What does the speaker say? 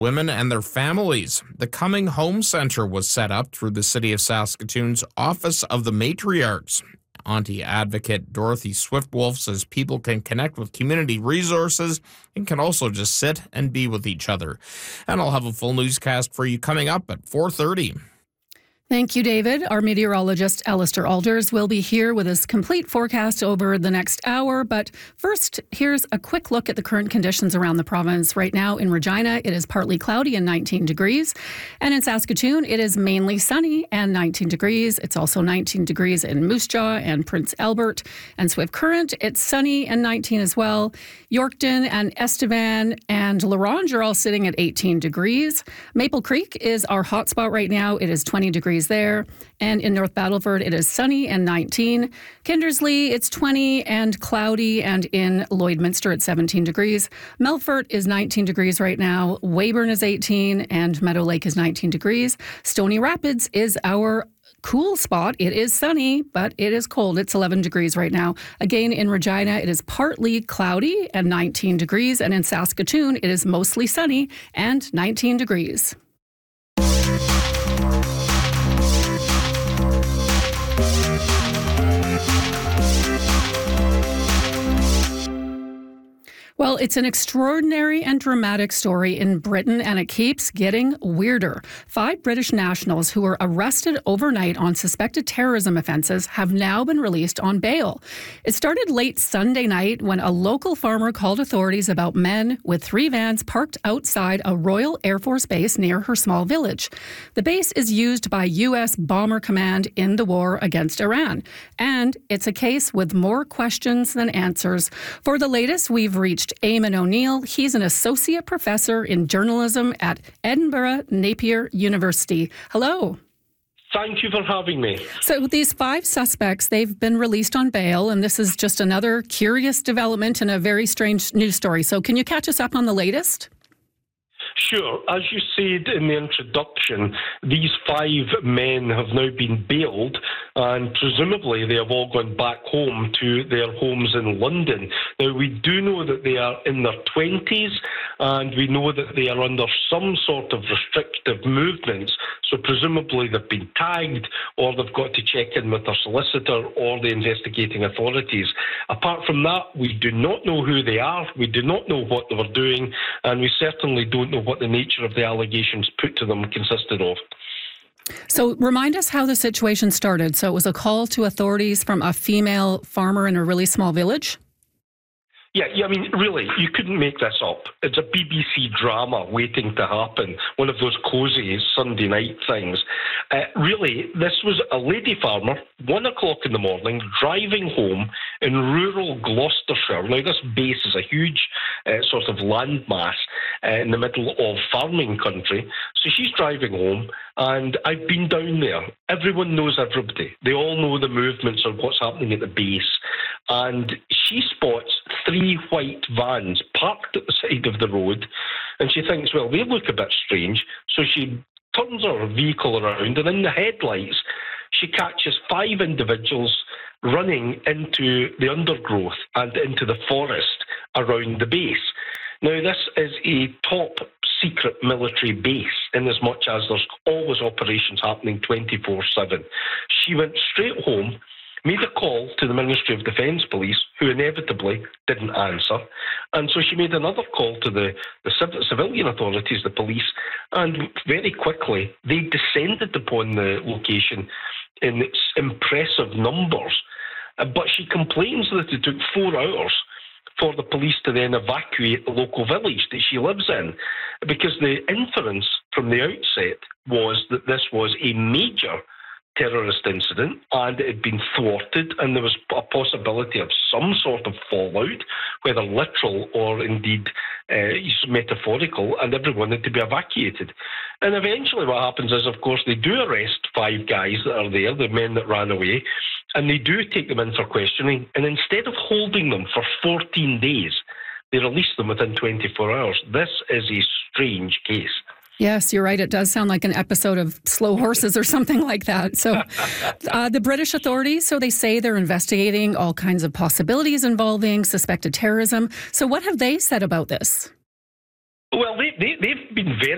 women and their families. The Coming Home Center was set up through the City of Saskatoon's Office of the Matriarchs. Auntie advocate Dorothy Swiftwolf says people can connect with community resources and can also just sit and be with each other. And I'll have a full newscast for you coming up at 4:30. Thank you, David. Our meteorologist, Alistair Alders, will be here with his complete forecast over the next hour. But first, here's a quick look at the current conditions around the province. Right now in Regina, it is partly cloudy and 19 degrees. And in Saskatoon, it is mainly sunny and 19 degrees. It's also 19 degrees in Moose Jaw and Prince Albert and Swift Current. It's sunny and 19 as well. Yorkton and Estevan and La Ronge are all sitting at 18 degrees. Maple Creek is our hotspot right now. It is 20 degrees there. And in North Battleford, it is sunny and 19. Kindersley, it's 20 and cloudy. And in Lloydminster, it's 17 degrees. Melfort is 19 degrees right now. Weyburn is 18 and Meadow Lake is 19 degrees. Stony Rapids is our cool spot. It is sunny, but it is cold. It's 11 degrees right now. Again, in Regina, it is partly cloudy and 19 degrees. And in Saskatoon, it is mostly sunny and 19 degrees. Well, it's an extraordinary and dramatic story in Britain, and it keeps getting weirder. 5 British nationals who were arrested overnight on suspected terrorism offences have now been released on bail. It started late Sunday night when a local farmer called authorities about men with 3 vans parked outside a Royal Air Force base near her small village. The base is used by U.S. Bomber Command in the war against Iran, and it's a case with more questions than answers. For the latest, we've reached Eamon O'Neill. He's an associate professor in journalism at Edinburgh Napier University. Hello. Thank you for having me. So these 5 suspects, they've been released on bail, and this is just another curious development and a very strange news story. So can you catch us up on the latest? Sure. As you said in the introduction, these 5 men have now been bailed, and presumably they have all gone back home to their homes in London. Now, we do know that they are in their 20s, and we know that they are under some sort of restrictive movements. So presumably they've been tagged, or they've got to check in with their solicitor or the investigating authorities. Apart from that, we do not know who they are, we do not know what they were doing, and we certainly don't know what the nature of the allegations put to them consisted of. So remind us how the situation started. So it was a call to authorities from a female farmer in a really small village? Yeah, I mean, really, you couldn't make this up. It's a BBC drama waiting to happen, one of those cosy Sunday night things. Really, this was a lady farmer, 1 o'clock in the morning, driving home in rural Gloucestershire. Now, this base is a huge sort of landmass in the middle of farming country. So she's driving home, and I've been down there. Everyone knows everybody. They all know the movements of what's happening at the base. And she spots 3 white vans parked at the side of the road, and she thinks, well, they look a bit strange. So she turns her vehicle around, and in the headlights, she catches 5 individuals running into the undergrowth and into the forest around the base. Now, this is a top secret military base, in as much as there's always operations happening 24/7. She went straight home, made a call to the Ministry of Defence Police, who inevitably didn't answer. And so she made another call to the civilian authorities, the police, and very quickly they descended upon the location in impressive numbers. But she complains that it took 4 hours for the police to then evacuate the local village that she lives in, because the inference from the outset was that this was a major terrorist incident and it had been thwarted, and there was a possibility of some sort of fallout, whether literal or indeed metaphorical, and everyone had to be evacuated. And eventually what happens is, of course, they do arrest 5 guys that are there, the men that ran away, and they do take them in for questioning, and instead of holding them for 14 days, they release them within 24 hours. This is a strange case. Yes, you're right. It does sound like an episode of Slow Horses or something like that. So the British authorities, so they say they're investigating all kinds of possibilities involving suspected terrorism. So what have they said about this? Well, they've been very